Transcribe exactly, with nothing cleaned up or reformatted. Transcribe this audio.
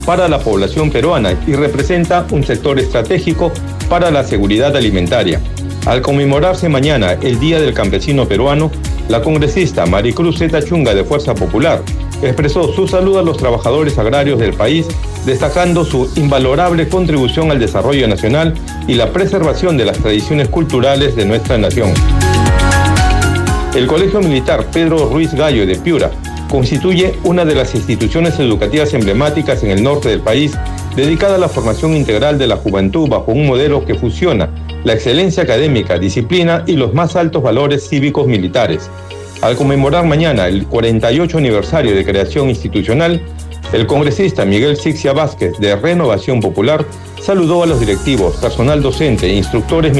para la población peruana y representa un sector estratégico para la seguridad alimentaria. Al conmemorarse mañana el Día del Campesino Peruano, la congresista Maricruz Zeta Chunga de Fuerza Popular expresó su saludo a los trabajadores agrarios del país, destacando su invalorable contribución al desarrollo nacional y la preservación de las tradiciones culturales de nuestra nación. El Colegio Militar Pedro Ruiz Gallo de Piura constituye una de las instituciones educativas emblemáticas en el norte del país, dedicada a la formación integral de la juventud bajo un modelo que fusiona la excelencia académica, disciplina y los más altos valores cívicos militares. Al conmemorar mañana el cuarenta y ocho aniversario de creación institucional, el congresista Miguel Sixia Vázquez de Renovación Popular saludó a los directivos, personal docente e instructores militares